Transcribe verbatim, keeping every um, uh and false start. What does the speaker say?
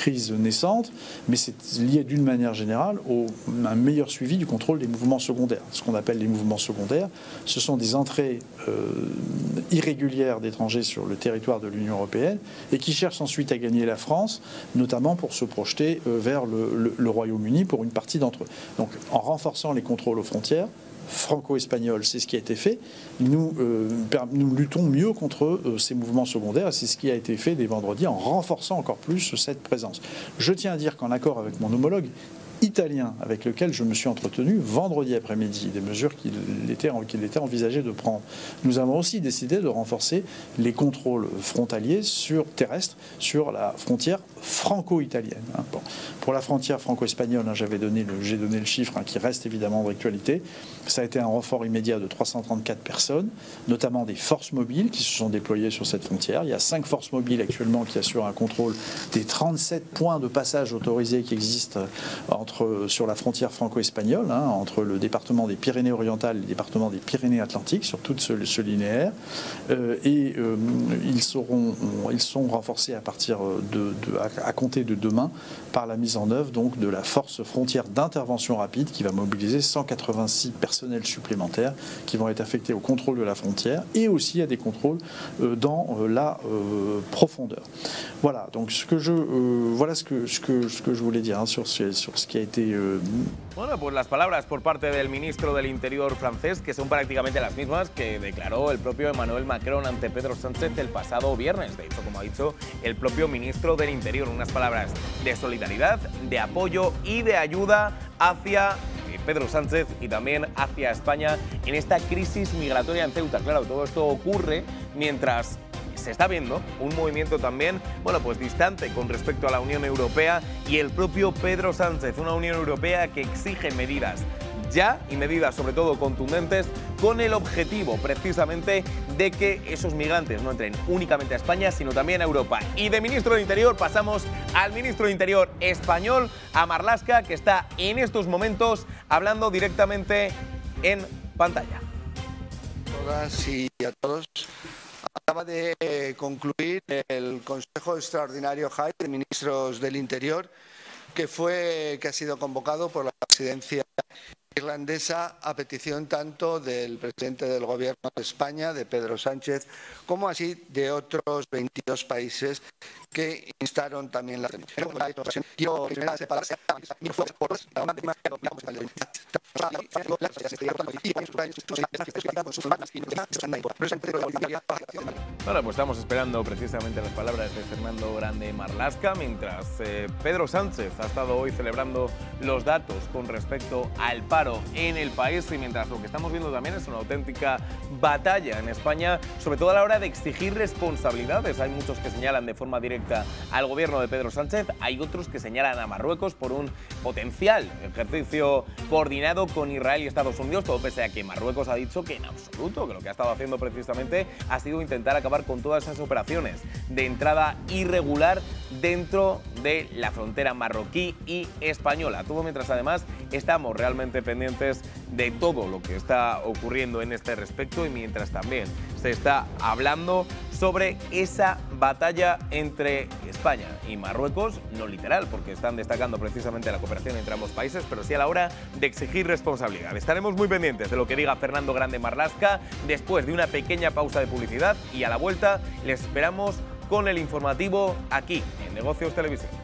crise naissante, mais c'est lié d'une manière générale au, à un meilleur suivi du contrôle des mouvements secondaires. Ce qu'on appelle les mouvements secondaires, ce sont des entrées euh, irrégulières d'étrangers sur le territoire de l'Union européenne et qui cherchent ensuite à gagner la France, notamment pour se projeter euh, vers le, le, le Royaume-Uni pour une partie d'entre eux. Donc en renforçant les contrôles aux frontières franco-espagnol, c'est ce qui a été fait. Nous, euh, nous luttons mieux contre euh, ces mouvements secondaires et c'est ce qui a été fait dès vendredi en renforçant encore plus cette présence. Je tiens à dire qu'en accord avec mon homologue italien avec lequel je me suis entretenu vendredi après-midi, des mesures qu'il était, qu'il était envisagé de prendre. Nous avons aussi décidé de renforcer les contrôles frontaliers sur, terrestres sur la frontière franco-italienne. Hein. Bon. Pour la frontière franco-espagnole, hein, j'avais donné le, j'ai donné le chiffre hein, qui reste évidemment d'actualité. Ça a été un renfort immédiat de trois cent trente-quatre personnes, notamment des forces mobiles qui se sont déployées sur cette frontière. Il y a cinq forces mobiles actuellement qui assurent un contrôle des trente-sept points de passage autorisés qui existent entre, sur la frontière franco-espagnole, hein, entre le département des Pyrénées-Orientales et le département des Pyrénées-Atlantiques, sur tout ce, ce linéaire. Euh, et euh, ils, seront, ils sont renforcés à partir de, de à, à compter de demain par la mise en œuvre donc, de la force frontière d'intervention rapide qui va mobiliser cent quatre-vingt-six personnels supplémentaires qui vont être affectés au contrôle de la frontière et aussi à des contrôles euh, dans euh, la euh, profondeur. Voilà, donc ce que je, euh, voilà ce que, ce, que, ce que je voulais dire hein, sur, ce, sur ce qui a été... Euh... Bueno, pues las palabras por parte del ministro del Interior francés, que son prácticamente las mismas que declaró el propio Emmanuel Macron ante Pedro Sánchez el pasado viernes. De hecho, como ha dicho el propio ministro del Interior, unas palabras de solidaridad, de apoyo y de ayuda hacia Pedro Sánchez y también hacia España en esta crisis migratoria en Ceuta. Claro, todo esto ocurre mientras se está viendo un movimiento también, bueno, pues distante con respecto a la Unión Europea y el propio Pedro Sánchez, una Unión Europea que exige medidas ya y medidas sobre todo contundentes con el objetivo precisamente de que esos migrantes no entren únicamente a España sino también a Europa. Y de ministro de Interior pasamos al ministro de Interior español, a Marlaska, que está en estos momentos hablando directamente en pantalla. A todas y a todos. Acaba de concluir el Consejo Extraordinario J A I de Ministros del Interior, que fue que ha sido convocado por la presidencia irlandesa a petición tanto del presidente del Gobierno de España, de Pedro Sánchez, como así de otros veintidós países que instaron también la Bueno, pues estamos esperando precisamente las palabras de Fernando Grande Marlaska, mientras eh, Pedro Sánchez ha estado hoy celebrando los datos con respecto al paro en el país y mientras lo que estamos viendo también es una auténtica batalla en España, sobre todo a la hora de exigir responsabilidades. Hay muchos que señalan de forma directa al gobierno de Pedro Sánchez, hay otros que señalan a Marruecos por un potencial ejercicio coordinado con Israel y Estados Unidos, todo pese a que Marruecos ha dicho que en absoluto, que lo que ha estado haciendo precisamente ha sido intentar acabar con todas esas operaciones de entrada irregular dentro de la frontera marroquí y española. Todo mientras además estamos realmente pendientes de todo lo que está ocurriendo en este respecto y mientras también se está hablando sobre esa batalla entre España y Marruecos, no literal, porque están destacando precisamente la cooperación entre ambos países, pero sí a la hora de exigir responsabilidad. Estaremos muy pendientes de lo que diga Fernando Grande Marlaska después de una pequeña pausa de publicidad y a la vuelta les esperamos con el informativo aquí en Negocios Televisión.